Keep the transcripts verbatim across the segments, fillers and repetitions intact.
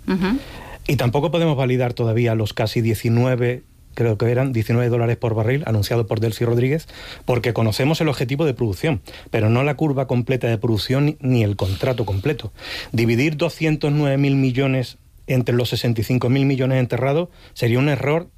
Uh-huh. Y tampoco podemos validar todavía los casi diecinueve, creo que eran diecinueve dólares por barril anunciados por Delcy Rodríguez, porque conocemos el objetivo de producción, pero no la curva completa de producción ni el contrato completo. Dividir doscientos nueve mil millones entre los sesenta y cinco mil millones enterrados sería un error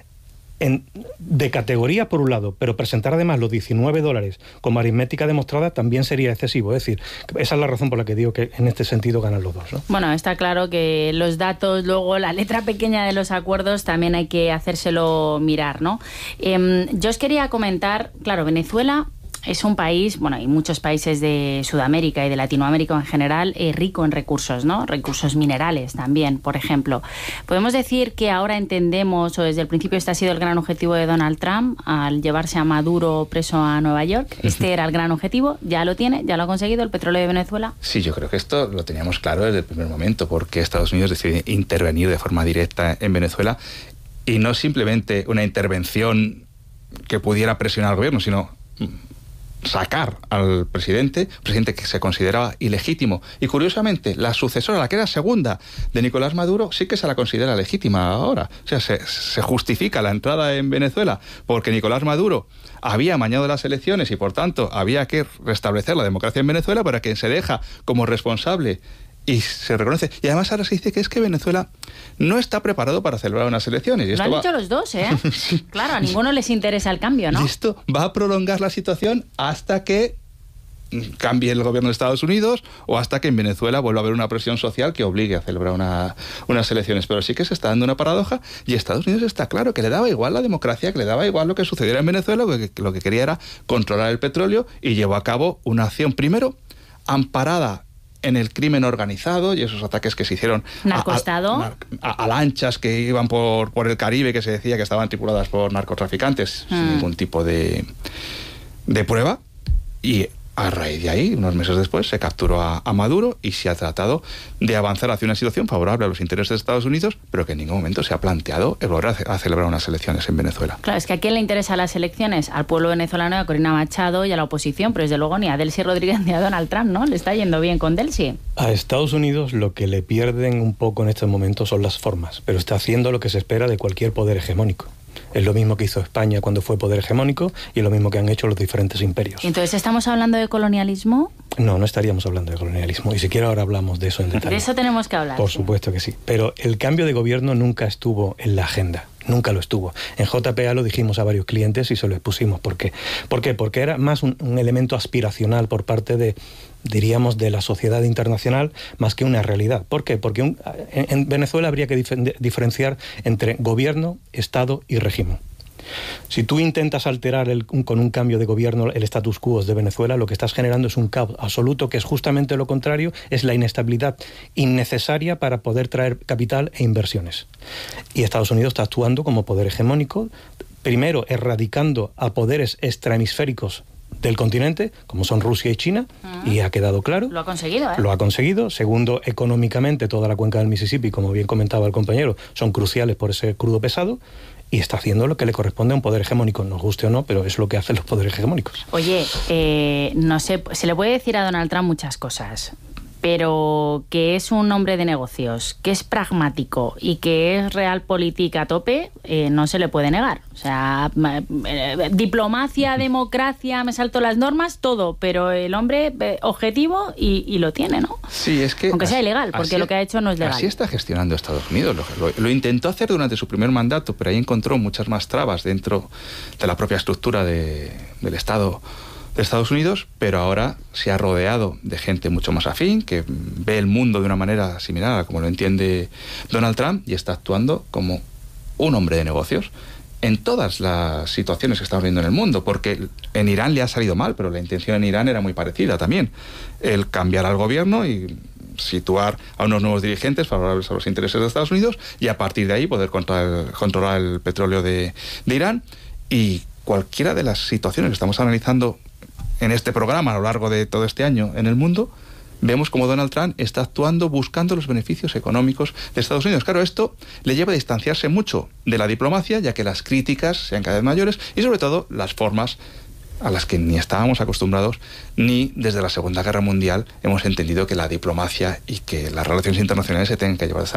En, de categoría por un lado, pero presentar además los diecinueve dólares como aritmética demostrada también sería excesivo. Es decir, esa es la razón por la que digo que en este sentido ganan los dos, ¿no? Bueno, está claro que los datos, luego la letra pequeña de los acuerdos también hay que hacérselo mirar, ¿no? Eh, yo os quería comentar, claro, Venezuela es un país, bueno, hay muchos países de Sudamérica y de Latinoamérica en general, eh, rico en recursos, ¿no? Recursos minerales también, por ejemplo. Podemos decir que ahora entendemos, o desde el principio este ha sido el gran objetivo de Donald Trump, al llevarse a Maduro preso a Nueva York. Este era el gran objetivo, ya lo tiene, ya lo ha conseguido, el petróleo de Venezuela. Sí, yo creo que esto lo teníamos claro desde el primer momento, porque Estados Unidos decide intervenir de forma directa en Venezuela, y no simplemente una intervención que pudiera presionar al gobierno, sino sacar al presidente, presidente que se consideraba ilegítimo. Y curiosamente, la sucesora, la que era segunda de Nicolás Maduro, sí que se la considera legítima ahora. O sea, se, se justifica la entrada en Venezuela porque Nicolás Maduro había amañado las elecciones y, por tanto, había que restablecer la democracia en Venezuela, para quien se deja como responsable y se reconoce. Y además ahora se dice que es que Venezuela no está preparado para celebrar unas elecciones. Y Lo esto han va... dicho los dos, ¿eh? Sí. Claro, a ninguno les interesa el cambio, ¿no? Y esto va a prolongar la situación hasta que cambie el gobierno de Estados Unidos, o hasta que en Venezuela vuelva a haber una presión social que obligue a celebrar una, unas elecciones. Pero sí que se está dando una paradoja, y Estados Unidos está claro que le daba igual la democracia, que le daba igual lo que sucediera en Venezuela, que, que lo que quería era controlar el petróleo, y llevó a cabo una acción, primero, amparada en el crimen organizado y esos ataques que se hicieron narcoestado a, a, a, a lanchas que iban por, por el Caribe, que se decía que estaban tripuladas por narcotraficantes, mm. sin ningún tipo de, de prueba. Y a raíz de ahí, unos meses después, se capturó a, a Maduro, y se ha tratado de avanzar hacia una situación favorable a los intereses de Estados Unidos, pero que en ningún momento se ha planteado el volver a, a celebrar unas elecciones en Venezuela. Claro, es que ¿a quién le interesan las elecciones? Al pueblo venezolano, a Corina Machado y a la oposición, pero desde luego ni a Delcy Rodríguez ni a Donald Trump, ¿no? Le está yendo bien con Delcy. A Estados Unidos lo que le pierden un poco en estos momentos son las formas, pero está haciendo lo que se espera de cualquier poder hegemónico. Es lo mismo que hizo España cuando fue poder hegemónico, y es lo mismo que han hecho los diferentes imperios. Entonces, ¿estamos hablando de colonialismo? No, no estaríamos hablando de colonialismo, y siquiera ahora hablamos de eso en detalle. De eso tenemos que hablar. Por sí. supuesto que sí, pero el cambio de gobierno nunca estuvo en la agenda. Nunca lo estuvo. En J P A lo dijimos a varios clientes y se lo expusimos. ¿Por qué? ¿Por qué? Porque era más un, un elemento aspiracional por parte de, diríamos, de la sociedad internacional, más que una realidad. ¿Por qué? Porque un, en, en Venezuela habría que dif- diferenciar entre gobierno, Estado y régimen. Si tú intentas alterar el, con un cambio de gobierno el status quo de Venezuela, lo que estás generando es un caos absoluto, que es justamente lo contrario, es la inestabilidad innecesaria para poder traer capital e inversiones. Y Estados Unidos está actuando como poder hegemónico, primero erradicando a poderes extrahemisféricos del continente, como son Rusia y China, uh-huh. y ha quedado claro. Lo ha conseguido, ¿eh? Lo ha conseguido. Segundo, económicamente, toda la cuenca del Mississippi, como bien comentaba el compañero, son cruciales por ese crudo pesado. Y está haciendo lo que le corresponde a un poder hegemónico, nos guste o no, pero es lo que hacen los poderes hegemónicos. Oye, eh, no sé, se le puede decir a Donald Trump muchas cosas, pero que es un hombre de negocios, que es pragmático y que es realpolitik a tope, eh, no se le puede negar. O sea, eh, diplomacia, democracia, me salto las normas, todo, pero el hombre eh, objetivo y, y lo tiene, ¿no? Sí, es que... Aunque sea así, ilegal, porque así, lo que ha hecho no es legal. Así está gestionando Estados Unidos. Lo, lo, lo intentó hacer durante su primer mandato, pero ahí encontró muchas más trabas dentro de la propia estructura de, del Estado de Estados Unidos, pero ahora se ha rodeado de gente mucho más afín, que ve el mundo de una manera similar a como lo entiende Donald Trump, y está actuando como un hombre de negocios en todas las situaciones que estamos viendo en el mundo, porque en Irán le ha salido mal, pero la intención en Irán era muy parecida también, el cambiar al gobierno y situar a unos nuevos dirigentes favorables a los intereses de Estados Unidos, y a partir de ahí poder controlar, controlar el petróleo de, de Irán. Y cualquiera de las situaciones que estamos analizando en este programa a lo largo de todo este año en el mundo, vemos como Donald Trump está actuando buscando los beneficios económicos de Estados Unidos. Claro, esto le lleva a distanciarse mucho de la diplomacia, ya que las críticas sean cada vez mayores, y sobre todo las formas a las que ni estábamos acostumbrados, ni desde la Segunda Guerra Mundial hemos entendido que la diplomacia y que las relaciones internacionales se tengan que llevar de esa